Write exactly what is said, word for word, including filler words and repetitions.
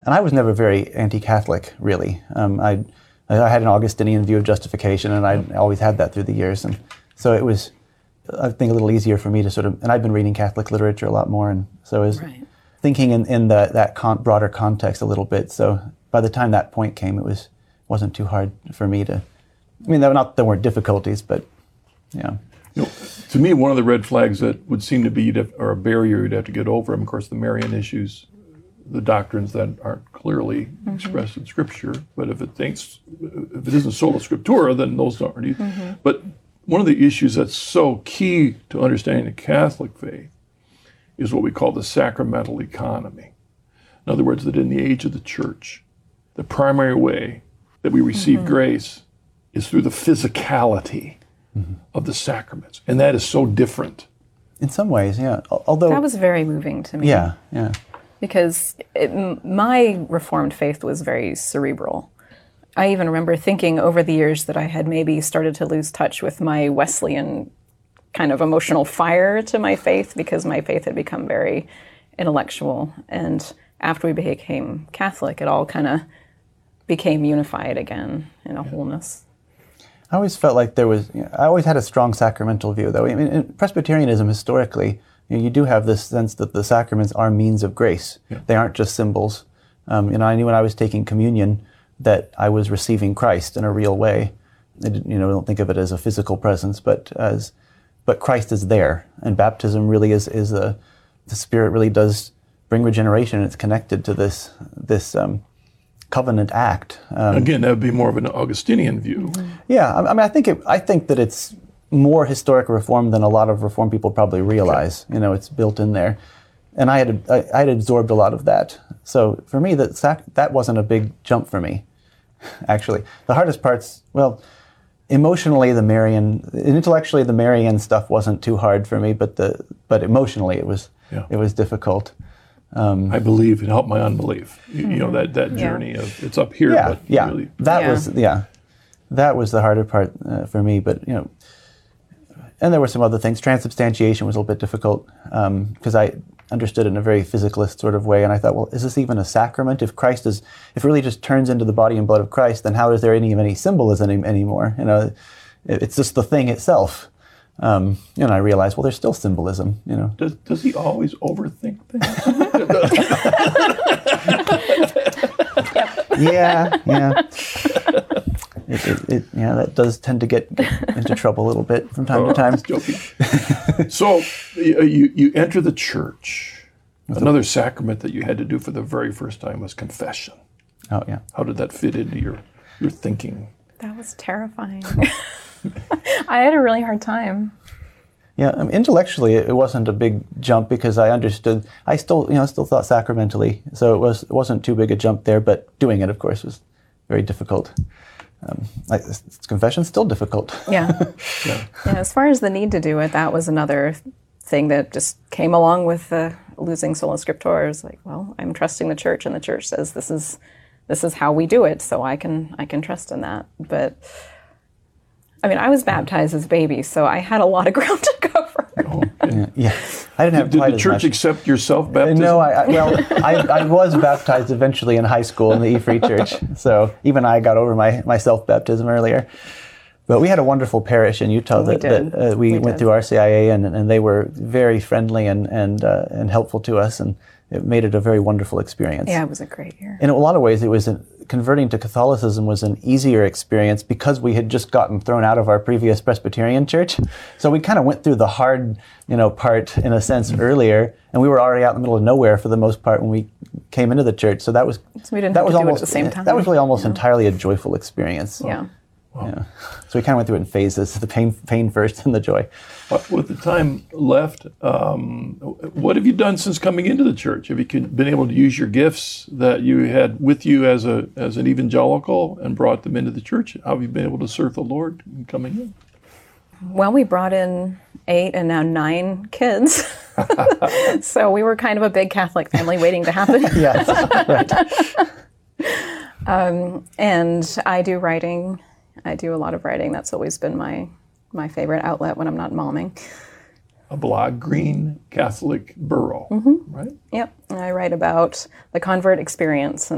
and I was never very anti-Catholic, really. Um, I, I had an Augustinian view of justification, and I always had that through the years. And so it was, I think, a little easier for me to sort of, and I've been reading Catholic literature a lot more, and so I was right. thinking in, in the, that con- broader context a little bit. So by the time that point came, it was, wasn't too hard for me to, I mean, there were not, there weren't difficulties, but yeah. You know, to me, one of the red flags that would seem to be, you'd have, or a barrier you'd have to get over, and of course the Marian issues, the doctrines that aren't clearly mm-hmm. expressed in Scripture, but if it thinks, if it isn't sola scriptura, then those aren't either. Mm-hmm. But one of the issues that's so key to understanding the Catholic faith is what we call the sacramental economy. In other words, that in the age of the Church, the primary way that we receive mm-hmm. grace is through the physicality mm-hmm. of the sacraments. And that is so different. In some ways, yeah. Although that was very moving to me. Yeah, yeah. Because it, my Reformed faith was very cerebral. I even remember thinking over the years that I had maybe started to lose touch with my Wesleyan kind of emotional fire to my faith, because my faith had become very intellectual. And after we became Catholic, it all kind of became unified again in a wholeness. I always felt like there was, you know, I always had a strong sacramental view, though. I mean, in Presbyterianism, historically, you know, you do have this sense that the sacraments are means of grace. Yeah. They aren't just symbols. Um, you know, I knew when I was taking communion that I was receiving Christ in a real way. I didn't, you know, don't think of it as a physical presence, but as, but Christ is there, and baptism really is is a, the Spirit really does bring regeneration, and it's connected to this this um, covenant act. Um, Again, that would be more of an Augustinian view. Yeah, I, I mean, I think it, I think that it's more historic Reform than a lot of Reformed people probably realize. Okay. You know, it's built in there, and I had I, I had absorbed a lot of that. So for me, that sac- that wasn't a big jump for me. Actually, the hardest parts, well, emotionally, the Marian, intellectually, the Marian stuff wasn't too hard for me, but the but emotionally, it was yeah. it was difficult. Um, I believe it helped my unbelief. You, mm-hmm. you know, that, that journey yeah. of, it's up here, yeah, but yeah. really. That yeah. was, yeah, that was the harder part uh, for me, but, you know, and there were some other things. Transubstantiation was a little bit difficult because um, I understood it in a very physicalist sort of way, and I thought, well, is this even a sacrament? If Christ is, if it really just turns into the body and blood of Christ, then how is there any any symbolism any, anymore? You know, it's just the thing itself. Um, and I realized, well, there's still symbolism, you know. Does does he always overthink things? yeah, yeah. It, it, it, yeah, that does tend to get, get into trouble a little bit from time oh, to time. I'm joking. So you you enter the church. Another sacrament that you had to do for the very first time was confession. Oh, yeah. How did that fit into your your thinking? That was terrifying. I had a really hard time. Yeah, I mean, intellectually, it wasn't a big jump because I understood. I still, you know, still thought sacramentally, so it was it wasn't too big a jump there. But doing it, of course, was very difficult. Um, like, confession's still difficult. Yeah. yeah. Yeah. As far as the need to do it, that was another thing that just came along with uh, losing sola scriptura. It was like, well, I'm trusting the church, and the church says this is this is how we do it, so I can I can trust in that. But I mean, I was baptized as a baby, so I had a lot of ground to cover. Oh, okay. yeah, yeah, I didn't have Did, quite did the as church much. accept your self-baptism? No, I, I well, I, I was baptized eventually in high school in the E-Free Church, so even I got over my, my self-baptism earlier. But we had a wonderful parish in Utah that, we, that uh, we, we went did. through R C I A, and, and they were very friendly and and uh, and helpful to us, and it made it a very wonderful experience. Yeah, it was a great year. In a lot of ways, it was a, converting to Catholicism was an easier experience because we had just gotten thrown out of our previous Presbyterian church. So we kind of went through the hard, you know, part in a sense earlier, and we were already out in the middle of nowhere for the most part when we came into the church. So that was so we didn't that have was to do almost it at the same time. That was really almost yeah. entirely a joyful experience. Yeah. Wow. Yeah. So we kind of went through it in phases: the pain, pain first, and the joy. With the time left, um, what have you done since coming into the church? Have you been able to use your gifts that you had with you as a as an evangelical and brought them into the church? How have you been able to serve the Lord in coming in? Well, we brought in eight and now nine kids. So we were kind of a big Catholic family waiting to happen. Yes, right. um, and I do writing. I do a lot of writing. That's always been my my favorite outlet when I'm not momming. A blog, Green Catholic Borough, mm-hmm. right? Yep. I write about the convert experience